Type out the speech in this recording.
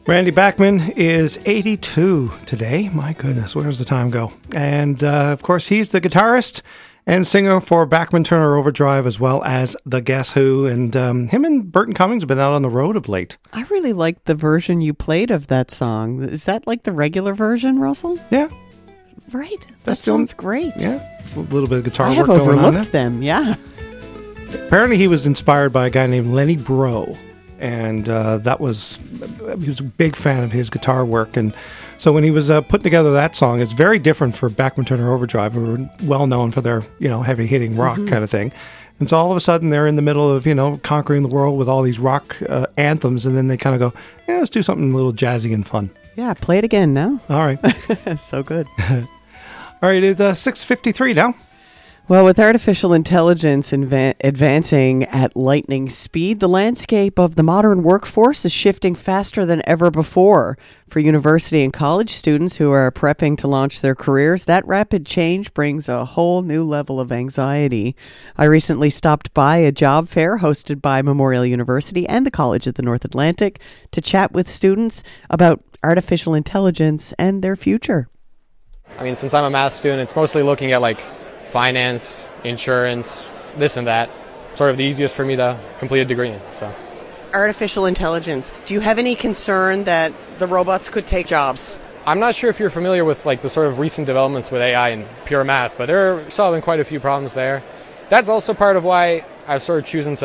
Randy Bachman is 82 today. My goodness, where does the time go? And, of course, he's the guitarist and singer for Bachman Turner Overdrive, as well as the Guess Who. And him and Burton Cummings have been out on the road of late. I really liked the version you played of that song. Is that like the regular version, Russell? Yeah. Right. That sounds great. Yeah. A little bit of guitar I work have going on there. overlooked them, yeah. Apparently he was inspired by a guy named Lenny Breau. And he was a big fan of his guitar work. And so when he was putting together that song, it's very different for Bachman Turner Overdrive, who are well known for their, heavy-hitting rock kind of thing. And so all of a sudden they're in the middle of, conquering the world with all these rock anthems. And then they kind of go, yeah, let's do something a little jazzy and fun. Yeah, play it again now. All right. So good. All right, it's 6:53 now. Well, with artificial intelligence advancing at lightning speed, the landscape of the modern workforce is shifting faster than ever before. For university and college students who are prepping to launch their careers, that rapid change brings a whole new level of anxiety. I recently stopped by a job fair hosted by Memorial University and the College of the North Atlantic to chat with students about artificial intelligence and their future. I mean, since I'm a math student, it's mostly looking at finance, insurance, this and that. Sort of the easiest for me to complete a degree in. So, artificial intelligence. Do you have any concern that the robots could take jobs? I'm not sure if you're familiar with the sort of recent developments with AI and pure math, but there are still been quite a few problems there. That's also part of why I've sort of chosen to